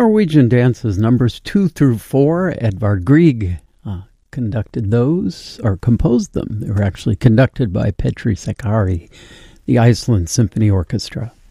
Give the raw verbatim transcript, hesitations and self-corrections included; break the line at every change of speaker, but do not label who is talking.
Norwegian dances numbers two through four, Edvard Grieg uh, conducted those, or composed them. They were actually conducted by Petri Sakari, the Iceland Symphony Orchestra.